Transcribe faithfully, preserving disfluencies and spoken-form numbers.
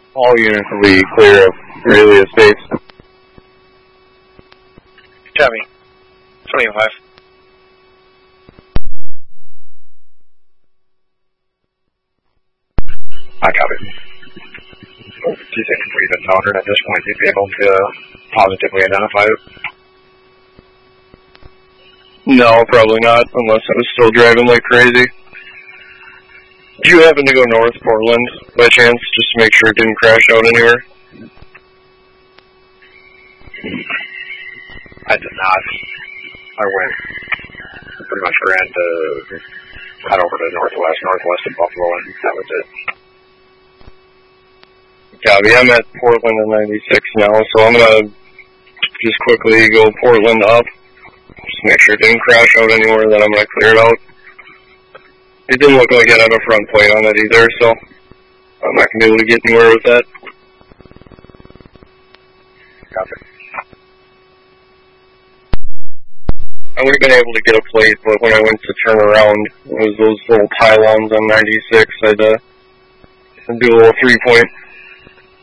All units will be clear of Aurelia Estates. Copy. twenty-five. I got it. Do you think if we've encountered at this point, you'd be able to positively identify it? No, probably not, unless I was still driving like crazy. Do you happen to go north Portland, by chance, just to make sure it didn't crash out anywhere? I did not. I went pretty much ran to head over to northwest, northwest of Buffalo, and that was it. Copy, I'm at Portland and ninety-six now, so I'm gonna just quickly go Portland up, just make sure it didn't crash out anywhere, then I'm gonna clear it out. It didn't look like it had a front plate on it either, so I'm not gonna be able to get anywhere with that. Copy. I would have been able to get a plate, but when I went to turn around, it was those little pylons on ninety-six. I had to do a little three-point